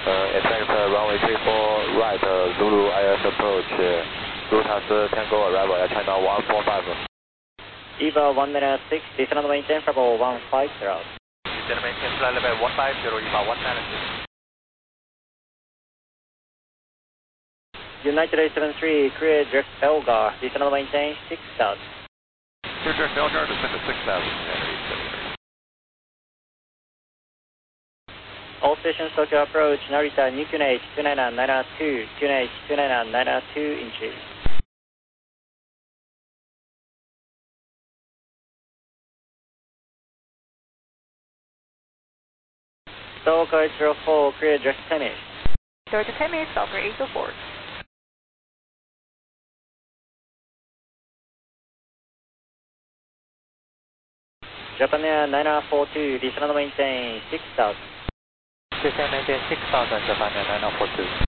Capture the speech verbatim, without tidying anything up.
Uh, expect uh, runway three four right, uh, Zulu I S approach, uh, Lufthansa Tango arrival at China one four five. Eva one minute six, descend on the maintain, Bravo one five zero. Descend maintain, flight level one five zero, Eva one minute six. United eight seven three, clear direct Belgar, descend on the maintain, six thousand. Clear direct Belgar, descend to six thousand, United eight seven three. All stations Tokyo approach, Narita, new Q N H two nine nine two, Q N H two nine nine two inches. Stoker eight zero four, clear direct Temis. Direct Temis, Stoker eight zero four. Japan Air nine four two, descend on the maintain, six thousand. Descend maintain six thousand, Japan Air nine four two.